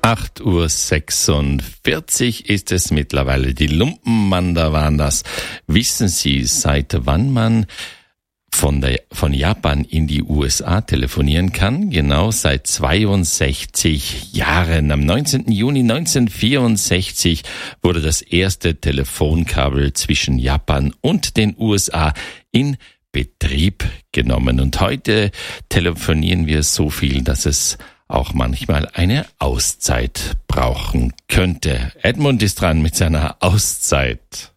8:46 Uhr ist es mittlerweile. Die Lumpenmander waren das. Wissen Sie, seit wann man von Japan in die USA telefonieren kann? Genau seit 62 Jahren. Am 19. Juni 1964 wurde das erste Telefonkabel zwischen Japan und den USA in Betrieb genommen. Und heute telefonieren wir so viel, dass es auch manchmal eine Auszeit brauchen könnte. Edmund ist dran mit seiner Auszeit.